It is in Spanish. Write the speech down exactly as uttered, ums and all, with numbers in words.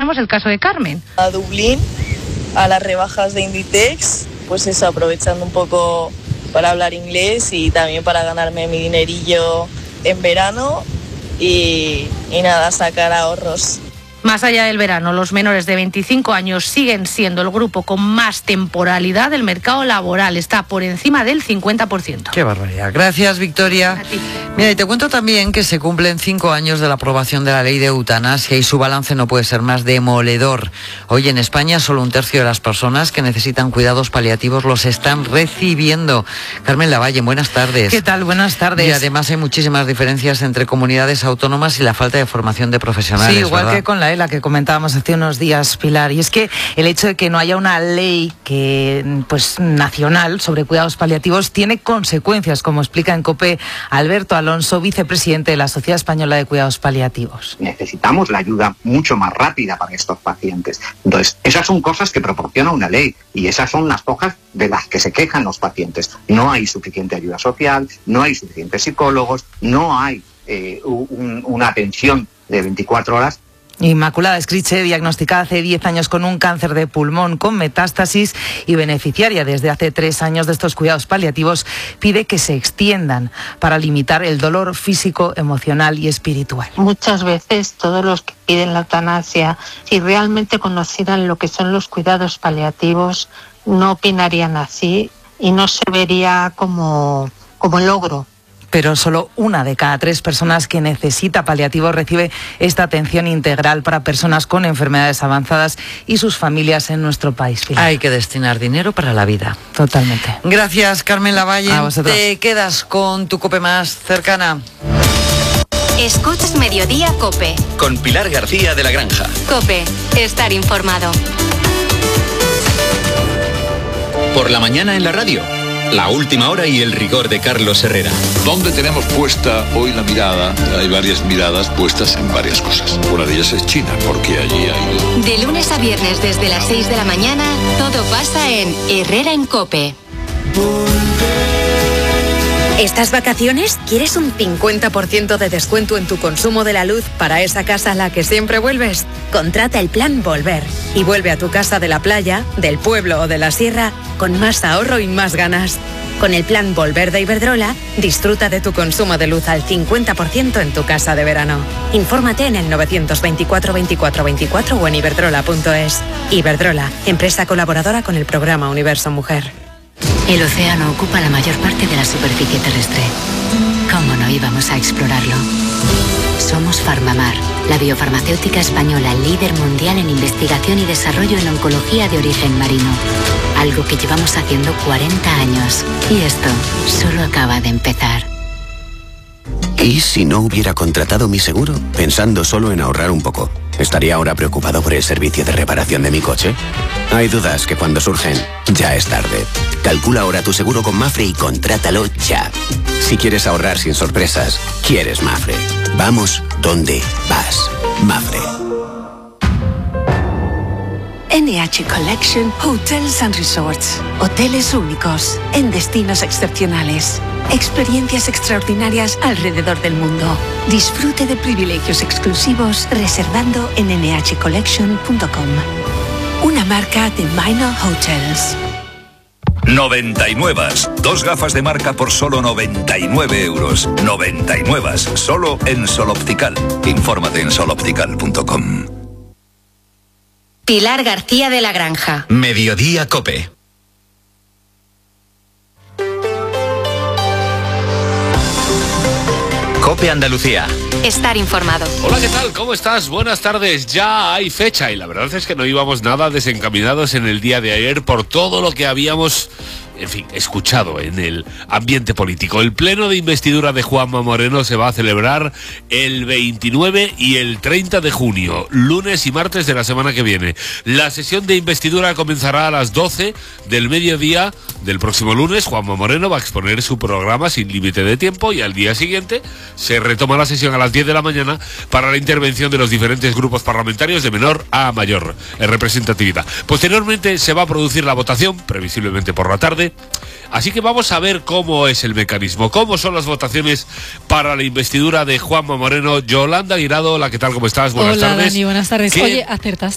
tenemos el caso de Carmen. A Dublín, a las rebajas de Inditex, pues eso, aprovechando un poco para hablar inglés y también para ganarme mi dinerillo en verano y, y nada, sacar ahorros. Más allá del verano, los menores de veinticinco años siguen siendo el grupo con más temporalidad del mercado laboral. Está por encima del cincuenta por ciento. Qué barbaridad. Gracias, Victoria. A ti. Mira, y te cuento también que se cumplen cinco años de la aprobación de la ley de eutanasia y su balance no puede ser más demoledor. Hoy en España solo un tercio de las personas que necesitan cuidados paliativos los están recibiendo. Carmen Lavalle, buenas tardes. ¿Qué tal? Buenas tardes. Y además hay muchísimas diferencias entre comunidades autónomas y la falta de formación de profesionales. Sí, igual ¿verdad? que con la ELA que comentábamos hace unos días, Pilar. Y es que el hecho de que no haya una ley que, pues, nacional sobre cuidados paliativos tiene consecuencias, como explica en COPE Alberto Alonso, vicepresidente de la Sociedad Española de Cuidados Paliativos. Necesitamos la ayuda mucho más rápida para estos pacientes. Entonces, esas son cosas que proporciona una ley y esas son las cosas de las que se quejan los pacientes. No hay suficiente ayuda social, no hay suficientes psicólogos, no hay eh, un, una atención de veinticuatro horas. Inmaculada Escriche, diagnosticada hace diez años con un cáncer de pulmón con metástasis y beneficiaria desde hace tres años de estos cuidados paliativos, pide que se extiendan para limitar el dolor físico, emocional y espiritual. Muchas veces todos los que piden la eutanasia, si realmente conocieran lo que son los cuidados paliativos, no opinarían así y no se vería como, como logro. Pero solo una de cada tres personas que necesita paliativos recibe esta atención integral para personas con enfermedades avanzadas y sus familias en nuestro país. Pilar. Hay que destinar dinero para la vida. Totalmente. Gracias, Carmen Lavalle. A vosotros. Te quedas con tu COPE más cercana. Escuchas Mediodía COPE. Con Pilar García de la Granja. COPE. Estar informado. Por la mañana en la radio. La última hora y el rigor de Carlos Herrera. ¿Dónde tenemos puesta hoy la mirada? Hay varias miradas puestas en varias cosas. Una de ellas es China, porque allí hay... De lunes a viernes desde las seis de la mañana, todo pasa en Herrera en COPE. ¿Estas vacaciones quieres un cincuenta por ciento de descuento en tu consumo de la luz para esa casa a la que siempre vuelves? Contrata el plan Volver y vuelve a tu casa de la playa, del pueblo o de la sierra con más ahorro y más ganas. Con el plan Volver de Iberdrola, disfruta de tu consumo de luz al cincuenta por ciento en tu casa de verano. Infórmate en el novecientos veinticuatro veinticuatro veinticuatro o en iberdrola punto es. Iberdrola, empresa colaboradora con el programa Universo Mujer. El océano ocupa la mayor parte de la superficie terrestre. ¿Cómo no íbamos a explorarlo? Somos Farmamar, la biofarmacéutica española líder mundial en investigación y desarrollo en oncología de origen marino. Algo que llevamos haciendo cuarenta años. Y esto solo acaba de empezar. ¿Y si no hubiera contratado mi seguro, pensando solo en ahorrar un poco? ¿Estaría ahora preocupado por el servicio de reparación de mi coche? Hay dudas que cuando surgen, ya es tarde. Calcula ahora tu seguro con Mafre y contrátalo ya. Si quieres ahorrar sin sorpresas, quieres Mafre. Vamos donde vas. Mafre. N H Collection Hotels and Resorts. Hoteles únicos en destinos excepcionales. Experiencias extraordinarias alrededor del mundo. Disfrute de privilegios exclusivos reservando en ene hache collection punto com. Una marca de Minor Hotels. noventa y nueve. Dos gafas de marca por solo noventa y nueve euros. noventa y nueve. Solo en Sol Optical. Infórmate en sol optical punto com. Pilar García de la Granja. Mediodía COPE. COPE Andalucía. Estar informado. Hola, ¿qué tal? ¿Cómo estás? Buenas tardes. Ya hay fecha y la verdad es que no íbamos nada desencaminados en el día de ayer por todo lo que habíamos, en fin, escuchado en el ambiente político. El pleno de investidura de Juanma Moreno se va a celebrar el veintinueve y el treinta de junio, lunes y martes de la semana que viene. La sesión de investidura comenzará a las doce del mediodía del próximo lunes. Juanma Moreno va a exponer su programa sin límite de tiempo y al día siguiente se retoma la sesión a las diez de la mañana para la intervención de los diferentes grupos parlamentarios de menor a mayor representatividad. Posteriormente se va a producir la votación, previsiblemente por la tarde. Así que vamos a ver cómo es el mecanismo, cómo son las votaciones para la investidura de Juanma Moreno. Yolanda Guirado, hola, ¿qué tal? ¿Cómo estás? Buenas Hola, tardes. Dani, buenas tardes. ¿Qué? Oye, acertaste